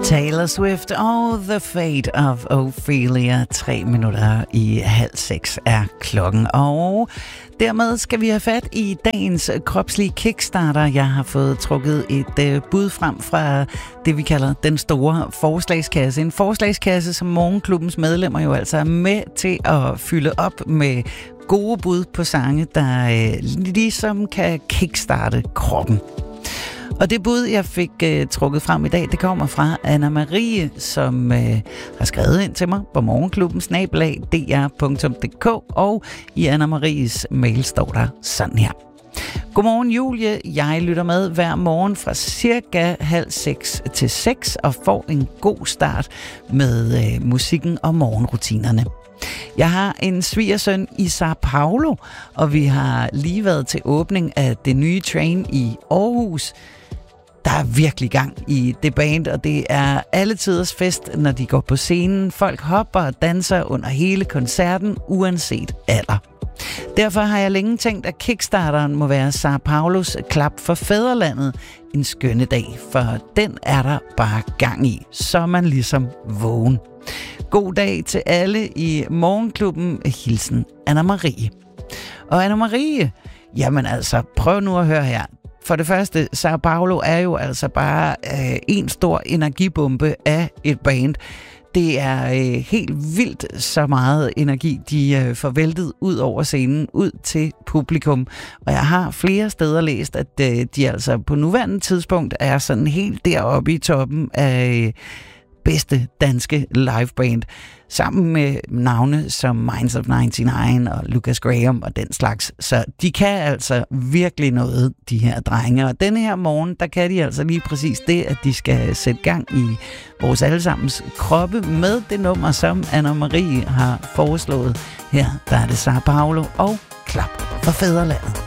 Taylor Swift og The Fate of Ophelia. 5:03 er klokken, og dermed skal vi have fat i dagens kropslige kickstarter. Jeg har fået trukket et bud frem fra det, vi kalder den store forslagskasse. En forslagskasse, som Morgenklubbens medlemmer jo altså er med til at fylde op med gode bud på sange, der ligesom kan kickstarte kroppen. Og det bud, jeg fik trukket frem i dag, det kommer fra Anna Marie, som har skrevet ind til mig på morgenklubbens@dr.dk, og i Anna Maries mail står der sådan her. Godmorgen Julie, jeg lytter med hver morgen fra cirka 5:30 til 6 og får en god start med musikken og morgenrutinerne. Jeg har en svigersøn i Sao Paulo, og vi har lige været til åbning af det nye train i Aarhus. Der er virkelig gang i det band, og det er alle tiders fest, når de går på scenen. Folk hopper og danser under hele koncerten, uanset alder. Derfor har jeg længe tænkt, at kickstarteren må være Sao Paulos klap for fædrelandet en skønne dag, for den er der bare gang i, så man ligesom vågen. God dag til alle i Morgenklubben. Hilsen Anna Marie. Og Anna Marie, jamen altså, prøv nu at høre her. For det første, Sao Paulo er jo altså bare en stor energibombe af et band. Det er helt vildt så meget energi, de får væltet ud over scenen, ud til publikum. Og jeg har flere steder læst, at de altså på nuværende tidspunkt er sådan helt deroppe i toppen af bedste danske liveband, sammen med navne som Minds of 99 og Lucas Graham og den slags. Så de kan altså virkelig noget, de her drenge. Og denne her morgen, der kan de altså lige præcis det, at de skal sætte gang i vores allesammens kroppe med det nummer, som Anna Marie har foreslået. Her der er det Sao Paulo og klap for fædrelandet.